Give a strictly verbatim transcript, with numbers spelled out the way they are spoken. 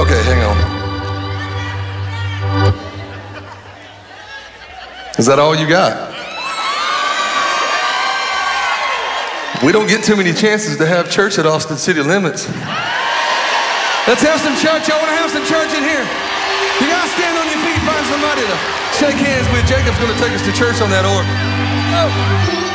Okay, hang on. Is that all you got? We don't get too many chances to have church at Austin City Limits. Let's have some church. I want to have some church in here. You guys stand on your feet, find somebody to shake hands with. Jacob's going to take us to church on that organ. Oh.